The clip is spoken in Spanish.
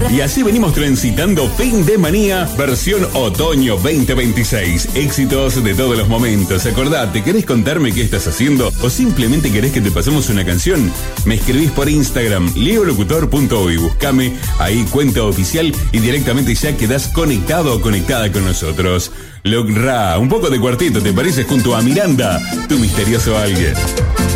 Y así venimos transitando Fin de Manía, versión otoño 2026. Éxitos de todos los momentos. Acordate, ¿querés contarme qué estás haciendo? ¿O simplemente querés que te pasemos una canción? Me escribís por Instagram, leolocutor.uy. Buscame ahí, cuenta oficial, y directamente ya quedás conectado o conectada con nosotros. Logra, un poco de cuarteto, ¿te parece? Junto a Miranda, tu misterioso alguien.